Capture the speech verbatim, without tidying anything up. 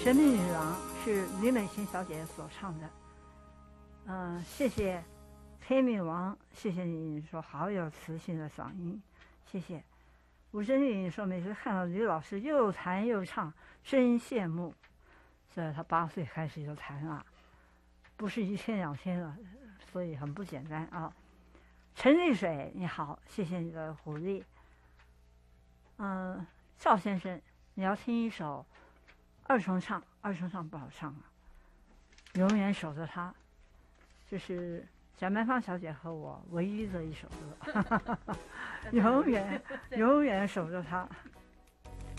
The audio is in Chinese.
神秘女郎是李美琴小姐所唱的。嗯、呃，谢谢黑米王，谢谢你说好有磁性的嗓音，谢谢。吴真玉说每次看到吕老师又弹又唱，真羡慕。所以他八岁开始就弹啊，不是一天两天了，所以很不简单啊。陈丽水你好，谢谢你的鼓励。嗯、呃，赵先生，你要听一首二重唱，二重唱不好唱啊，永远守着他，这是贾曼芳小姐和我唯一的一首歌，永远永远守着他。